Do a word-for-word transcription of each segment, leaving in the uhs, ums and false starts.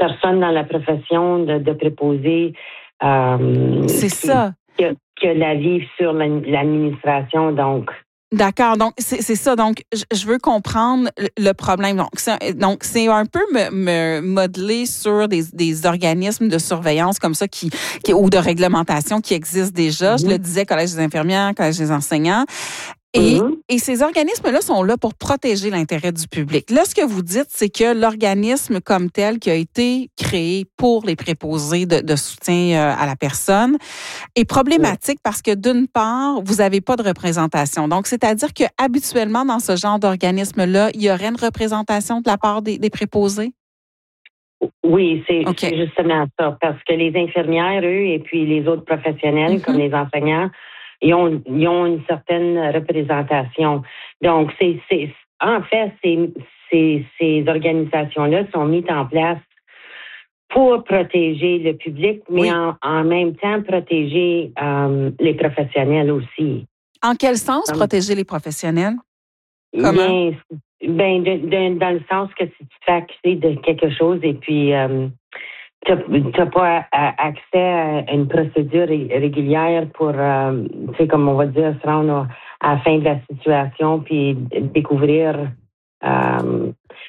personne dans la profession de, de préposer euh, C'est qui, ça. Que, que l'avis sur l'administration, donc. D'accord. Donc, c'est, c'est ça. Donc, je, je veux comprendre le problème. Donc, c'est, donc, c'est un peu me, me modeler sur des, des organismes de surveillance comme ça qui, qui ou de réglementation qui existent déjà. Mm-hmm. Je le disais, Collège des infirmières, Collège des enseignants. Et, mm-hmm. et ces organismes-là sont là pour protéger l'intérêt du public. Là, ce que vous dites, c'est que l'organisme comme tel qui a été créé pour les préposés de, de soutien à la personne est problématique oui. parce que, d'une part, vous n'avez pas de représentation. Donc, c'est-à-dire que habituellement, dans ce genre d'organisme-là, il y aurait une représentation de la part des, des préposés? Oui, c'est, okay. c'est justement ça. Parce que les infirmières, eux, et puis les autres professionnels, mm-hmm. comme les enseignants, Ils ont, ils ont une certaine représentation. Donc, c'est, c'est, en fait, ces, ces, ces organisations-là sont mises en place pour protéger le public, mais oui. en, en même temps protéger euh, les professionnels aussi. En quel sens um, protéger les professionnels? Comment? Bien, ben, de, de, dans le sens que si tu te fais accuser de quelque chose et puis... Euh, tu n'as pas accès à une procédure régulière pour, euh, tu sais, comme on va dire, se rendre à la fin de la situation puis découvrir, euh,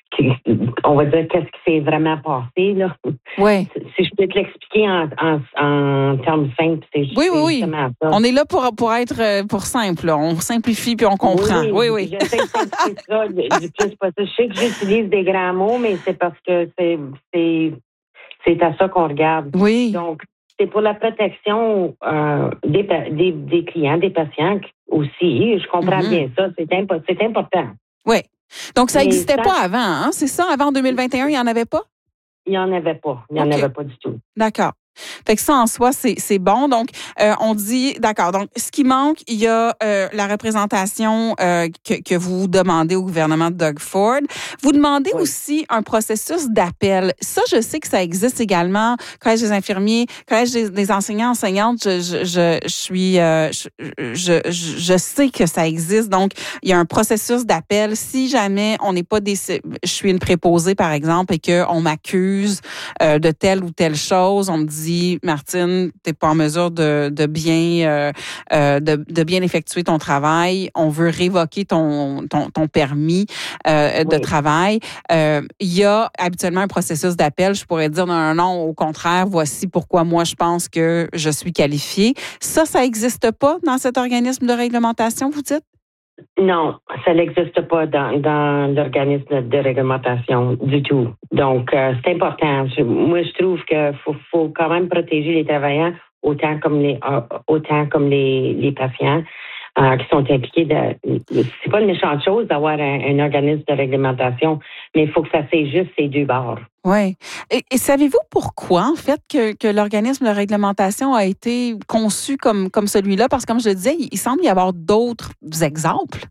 on va dire, qu'est-ce qui s'est vraiment passé, là. Oui. Si je peux te l'expliquer en, en, en termes simples, c'est juste oui, oui, justement oui. ça. On est là pour, pour être, pour simple, là. On simplifie puis on comprend. Oui, oui. oui. J'essaie de simplifier ça du plus possible. Je sais que j'utilise des grands mots, mais c'est parce que c'est... c'est C'est à ça qu'on regarde. Oui. Donc, c'est pour la protection euh, des, des, des clients, des patients aussi. Je comprends mm-hmm. bien ça. C'est, impo- c'est important. Oui. Donc, ça n'existait pas avant, hein? C'est ça? Avant deux mille vingt et un, il n'y en avait pas? Il n'y en avait pas. Il n'y okay. en avait pas du tout. D'accord. Fait que ça, en soi, c'est, c'est bon. Donc, euh, on dit, d'accord. Donc, ce qui manque, il y a euh, la représentation euh, que, que vous demandez au gouvernement de Doug Ford. Vous demandez oui. aussi un processus d'appel. Ça, je sais que ça existe également. Collège des infirmiers, Collège des, des enseignants, enseignantes, je, je, je, je suis, euh, je, je, je sais que ça existe. Donc, il y a un processus d'appel. Si jamais on n'est pas des, je suis une préposée, par exemple, et qu'on m'accuse euh, de telle ou telle chose, on me dit dit, Martine, tu n'es pas en mesure de, de bien euh, euh, de, de bien effectuer ton travail. On veut révoquer ton, ton, ton permis euh, oui. de travail. Euh, il y a habituellement un processus d'appel. Je pourrais dire non, non, au contraire, voici pourquoi moi je pense que je suis qualifiée. Ça, ça n'existe pas dans cet organisme de réglementation, vous dites? Non, ça n'existe pas dans, dans l'organisme de réglementation du tout. Donc, euh, c'est important. Je, moi, je trouve qu'il faut, faut quand même protéger les travailleurs autant comme les euh, autant comme les, les patients euh, qui sont impliqués. De, c'est pas une méchante chose d'avoir un, un organisme de réglementation, mais il faut que ça s'ajuste ces deux bords. Oui. Et, et savez-vous pourquoi, en fait, que, que l'organisme de réglementation a été conçu comme, comme celui-là? Parce que, comme je le disais, il, il semble y avoir d'autres exemples.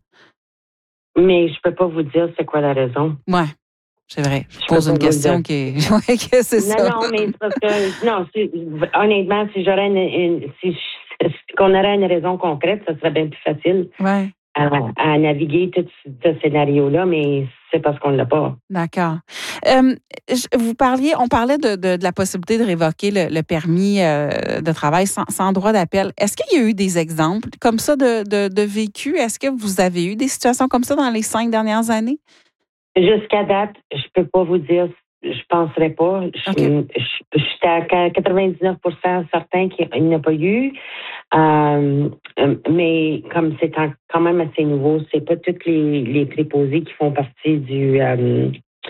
Mais je peux pas vous dire c'est quoi la raison. Oui, c'est vrai. Je, je pose une question qui est... ouais, que c'est non, ça. Non, mais c'est parce que... Non, si, honnêtement, si j'aurais une... une si je, qu'on aurait une raison concrète, ça serait bien plus facile. Oui. À, à naviguer tout ce scénario-là, mais c'est parce qu'on ne l'a pas. D'accord. Euh, vous parliez, on parlait de, de, de la possibilité de révoquer le, le permis euh, de travail sans, sans droit d'appel. Est-ce qu'il y a eu des exemples comme ça de, de, de vécu? Est-ce que vous avez eu des situations comme ça dans les cinq dernières années? Jusqu'à date, je peux pas vous dire. Je penserais pas. Okay. Je, je, je suis à quatre-vingt-dix-neuf pour cent certain qu'il n'y en a pas eu. Euh, mais comme c'est en, quand même assez nouveau, c'est pas toutes les, les préposés qui font partie du, euh,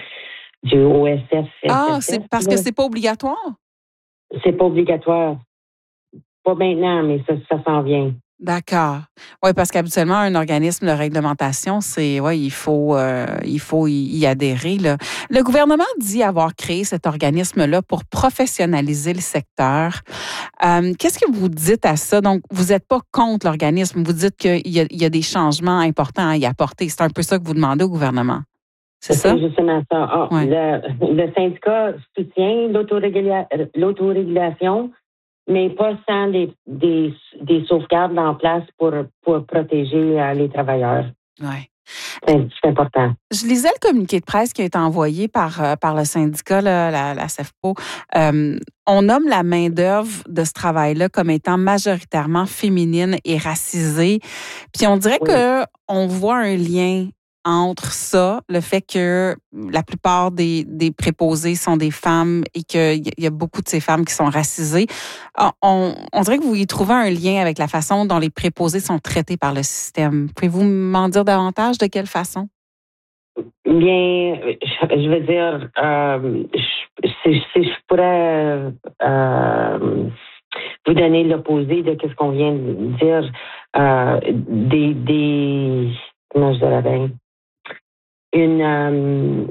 du O S F. Ah, c'est parce que c'est pas obligatoire? C'est pas obligatoire. Pas maintenant, mais ça, ça s'en vient. D'accord. Oui, parce qu'habituellement, un organisme de réglementation, c'est, ouais, il faut, euh, il faut y, y adhérer, là. Le gouvernement dit avoir créé cet organisme-là pour professionnaliser le secteur. Euh, qu'est-ce que vous dites à ça? Donc, vous n'êtes pas contre l'organisme. Vous dites qu'il y a, il y a des changements importants à y apporter. C'est un peu ça que vous demandez au gouvernement. C'est, c'est ça? C'est justement ça. Oh, ouais. le, le syndicat soutient l'autorégula- l'autorégulation, mais pas sans des, des, des sauvegardes en place pour, pour protéger euh, les travailleurs. Oui. C'est, c'est important. Je lisais le communiqué de presse qui a été envoyé par, euh, par le syndicat, là, la, la CEFPO. Euh, on nomme la main-d'œuvre de ce travail-là comme étant majoritairement féminine et racisée. Puis on dirait oui. que on voit un lien entre ça, le fait que la plupart des, des préposés sont des femmes et qu'il y a beaucoup de ces femmes qui sont racisées. On, on dirait que vous y trouvez un lien avec la façon dont les préposés sont traités par le système. Pouvez-vous m'en dire davantage? De quelle façon? Bien, je veux dire, euh, si, si je pourrais euh, vous donner l'opposé de ce qu'on vient de dire, euh, des, des, comment je dirais bien, une, euh,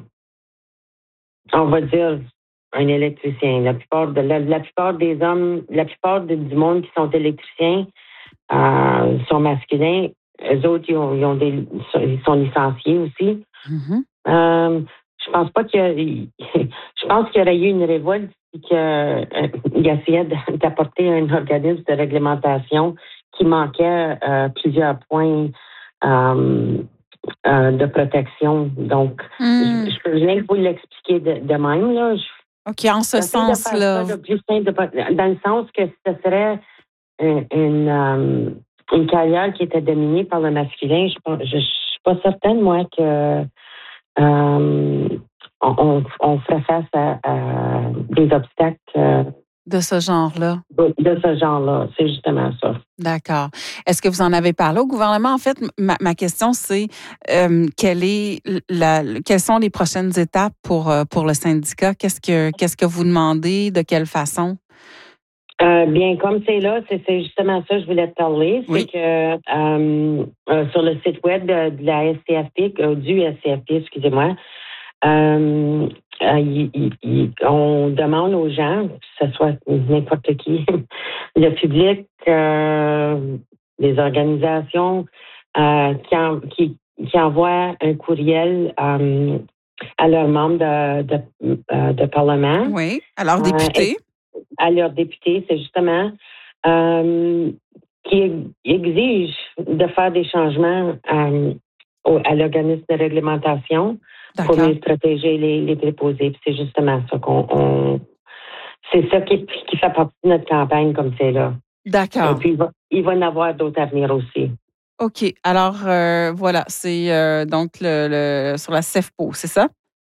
on va dire, un électricien. La plupart de la, la plupart des hommes, la plupart de, du monde qui sont électriciens euh, sont masculins. Eux autres, ils, ont, ils, ont des, ils sont licenciés aussi. Mm-hmm. Euh, je pense pas qu'il y a, je pense qu'il y aurait eu une révolte et qu'il euh, essayait d'apporter un organisme de réglementation qui manquait euh, plusieurs points euh, euh, de protection. Donc, mm. je, je peux bien vous l'expliquer de, de même. Là. Je, OK, en ce sens-là. Dans le sens que ce serait une, une, euh, une carrière qui était dominée par le masculin. Je ne suis pas certaine, moi, que Euh, on, on ferait face à, à des obstacles euh, de ce genre-là. De, de ce genre-là, c'est justement ça. D'accord. Est-ce que vous en avez parlé au gouvernement? En fait, ma, ma question, c'est euh, quelle est la, quelles sont les prochaines étapes pour, pour le syndicat? Qu'est-ce que, qu'est-ce que vous demandez? De quelle façon? Euh, bien, comme c'est là, c'est, c'est justement ça que je voulais te parler. C'est oui. que euh, euh, sur le site web de, de la S C F P, euh, du S C F P, excusez-moi, euh, euh, y, y, y, on demande aux gens, que ce soit n'importe qui, le public, euh, les organisations, euh, qui, en, qui, qui envoient un courriel euh, à leurs membres de, de, de, de Parlement. Oui, à leurs députés. Euh, à leurs députés, c'est justement euh, qui exige de faire des changements euh, au, à l'organisme de réglementation. D'accord. Pour mieux protéger les, les préposés. Puis c'est justement ça qu'on... On, c'est ça qui, qui fait partie de notre campagne comme c'est là. D'accord. Et puis, il va, il va y en avoir d'autres à venir aussi. OK. Alors, euh, voilà, c'est euh, donc le, le, sur la CEFPO, c'est ça?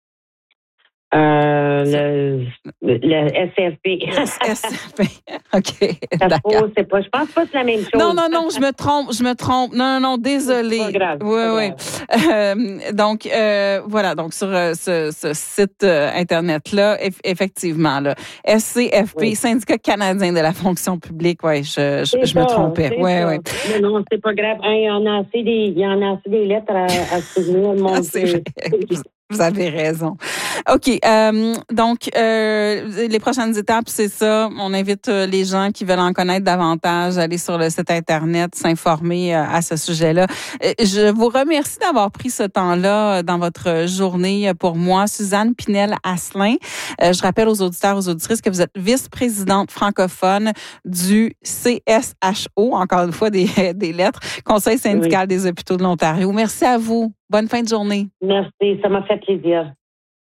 Euh, le, le S C F P. Le S C F P. OK. D'accord. C'est pas, je pense pas que c'est la même chose. Non, non, non, je me trompe, je me trompe. Non, non, non, désolée. C'est pas grave. Oui, oui. Euh, donc, euh, voilà, donc sur euh, ce, ce site euh, Internet-là, eff- effectivement, là, S C F P, oui. Syndicat canadien de la fonction publique, oui, je, je, je me trompais. Oui, oui. Non, non, c'est pas grave. Il y en a assez des, il y en a assez des lettres à, à souvenir, mon Dieu. Vous avez raison. OK. Euh, donc, euh, les prochaines étapes, c'est ça. On invite les gens qui veulent en connaître davantage à aller sur le site Internet, s'informer à ce sujet-là. Je vous remercie d'avoir pris ce temps-là dans votre journée pour moi. Suzanne Pinel-Asselin. Je rappelle aux auditeurs, aux auditrices que vous êtes vice-présidente francophone du C S H O, encore une fois des, des lettres, Conseil syndical oui. des hôpitaux de l'Ontario. Merci à vous. Bonne fin de journée. Merci, ça m'a fait plaisir.